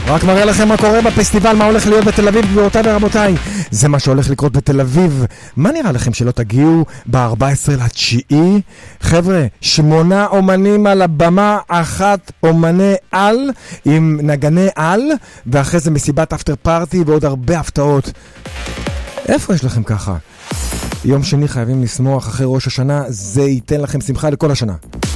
רק מראה לכם מה קורה בפסטיבל, מה הולך להיות בתל אביב, גבירותיי ורבותיי. זה מה שהולך לקרות בתל אביב. מה נראה לכם שלא תגיעו ב-14/9? חבר'ה, 8 אומנים על הבמה, 1 אומני על עם נגני על, ואחרי זה מסיבת אפטר פארטי ועוד הרבה הפתעות. איפה יש לכם ככה? יום שני חייבים לשמוח אחרי ראש השנה, זה ייתן לכם שמחה לכל השנה.